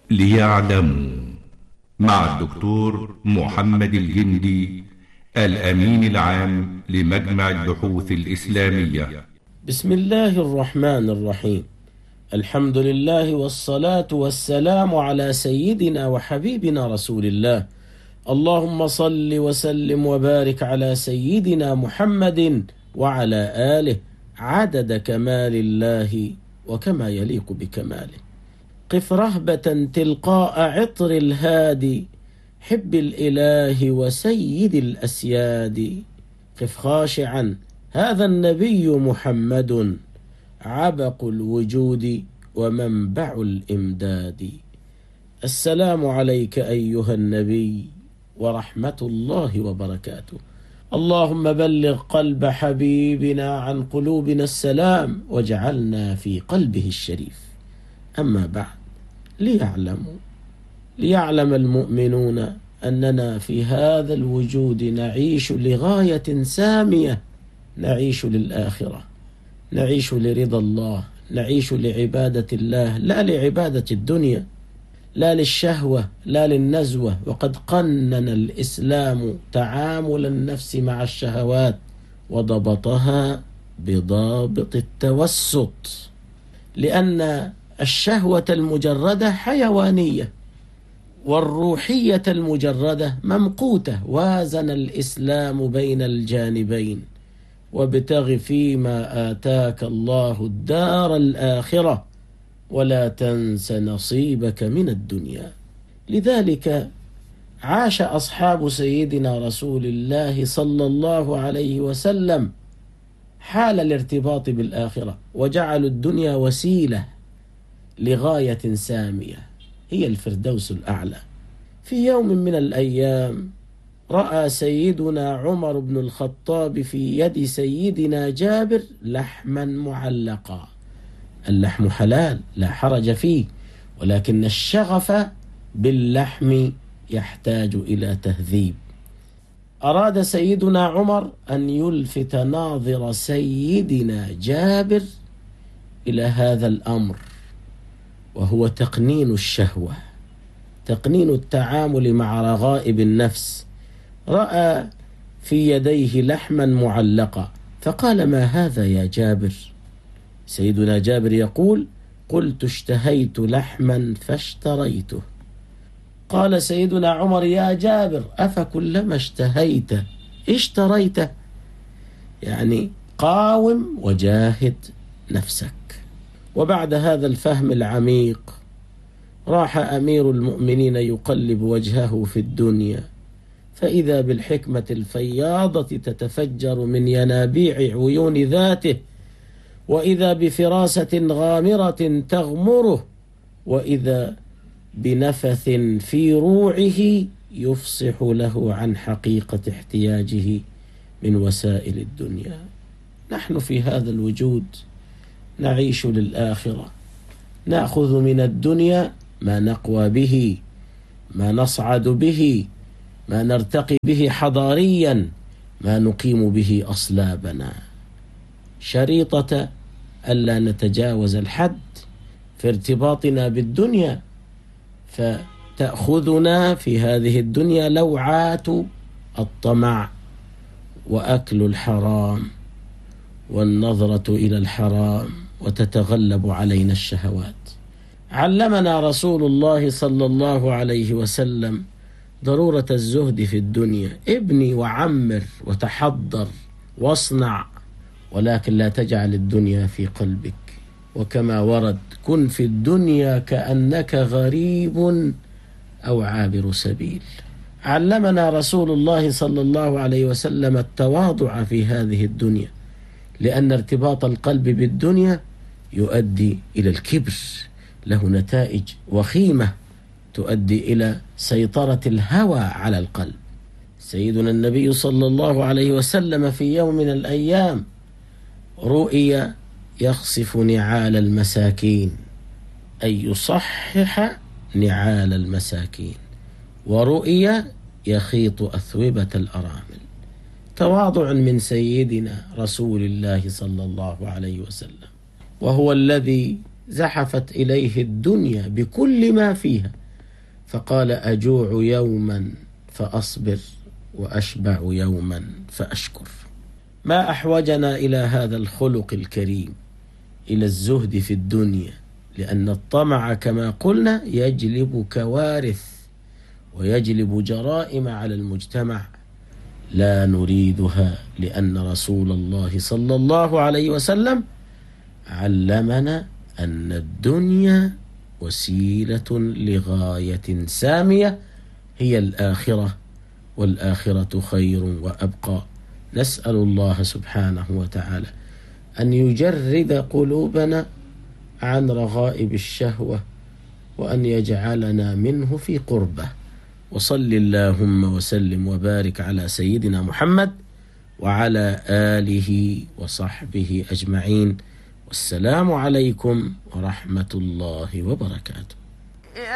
ليعلموا مع الدكتور محمد الجندي، الأمين العام لمجمع البحوث الإسلامية. بسم الله الرحمن الرحيم. الحمد لله والصلاة والسلام على سيدنا وحبيبنا رسول الله. اللهم صل وسلم وبارك على سيدنا محمد وعلى آله عدد كمال الله وكما يليق بكماله. قف رهبة تلقاء عطر الهادي، حب الإله وسيد الأسياد. قف خاشعا، هذا النبي محمد، عبق الوجود ومنبع الإمداد. السلام عليك أيها النبي ورحمة الله وبركاته. اللهم بلغ قلب حبيبنا عن قلوبنا السلام، واجعلنا في قلبه الشريف. أما بعد، ليعلم المؤمنون أننا في هذا الوجود نعيش لغاية سامية، نعيش للآخرة، نعيش لرضا الله، نعيش لعبادة الله، لا لعبادة الدنيا، لا للشهوة، لا للنزوة. وقد قنن الإسلام تعامل النفس مع الشهوات وضبطها بضابط التوسط، لأن الشهوة المجردة حيوانية، والروحية المجردة ممقوتة. وازن الإسلام بين الجانبين: وابتغ فيما آتاك الله الدار الآخرة ولا تنس نصيبك من الدنيا. لذلك عاش أصحاب سيدنا رسول الله صلى الله عليه وسلم حال الارتباط بالآخرة، وجعلوا الدنيا وسيلة لغاية سامية هي الفردوس الأعلى. في يوم من الأيام رأى سيدنا عمر بن الخطاب في يد سيدنا جابر لحما معلقا. اللحم حلال لا حرج فيه، ولكن الشغف باللحم يحتاج إلى تهذيب. أراد سيدنا عمر أن يلفت ناظر سيدنا جابر إلى هذا الأمر، وهو تقنين الشهوة، تقنين التعامل مع رغائب النفس. رأى في يديه لحما معلقا فقال: ما هذا يا جابر؟ سيدنا جابر يقول: قلت اشتهيت لحما فاشتريته. قال سيدنا عمر: يا جابر، أفكلما اشتهيت اشتريته؟ يعني قاوم وجاهد نفسك. وبعد هذا الفهم العميق راح أمير المؤمنين يقلب وجهه في الدنيا، فإذا بالحكمة الفياضة تتفجر من ينابيع عيون ذاته، وإذا بفراسة غامرة تغمره، وإذا بنفث في روعه يفصح له عن حقيقة احتياجه من وسائل الدنيا. نحن في هذا الوجود نعيش للآخرة، نأخذ من الدنيا ما نقوى به، ما نصعد به، ما نرتقي به حضاريا، ما نقيم به أصلابنا. شريطة ألا نتجاوز الحد في ارتباطنا بالدنيا، فتأخذنا في هذه الدنيا لوعات الطمع وأكل الحرام والنظرة إلى الحرام، وتتغلب علينا الشهوات. علمنا رسول الله صلى الله عليه وسلم ضرورة الزهد في الدنيا. ابني وعمر وتحضر واصنع، ولكن لا تجعل الدنيا في قلبك. وكما ورد: كن في الدنيا كأنك غريب أو عابر سبيل. علمنا رسول الله صلى الله عليه وسلم التواضع في هذه الدنيا، لأن ارتباط القلب بالدنيا يؤدي إلى الكبر، له نتائج وخيمة تؤدي إلى سيطرة الهوى على القلب. سيدنا النبي صلى الله عليه وسلم في يوم من الأيام رؤي يخصف نعال المساكين، أي يصحح نعال المساكين، ورؤي يخيط أثوبة الأرامل. تواضع من سيدنا رسول الله صلى الله عليه وسلم، وهو الذي زحفت إليه الدنيا بكل ما فيها، فقال: أجوع يوما فأصبر، وأشبع يوما فأشكر. ما أحوجنا إلى هذا الخلق الكريم، إلى الزهد في الدنيا، لأن الطمع كما قلنا يجلب كوارث ويجلب جرائم على المجتمع لا نريدها، لأن رسول الله صلى الله عليه وسلم علمنا أن الدنيا وسيلة لغاية سامية هي الآخرة، والآخرة خير وأبقى. نسأل الله سبحانه وتعالى أن يجرد قلوبنا عن رغائب الشهوة، وأن يجعلنا منه في قربه. وصل اللهم وسلم وبارك على سيدنا محمد وعلى آله وصحبه أجمعين. والسلام عليكم ورحمة الله وبركاته.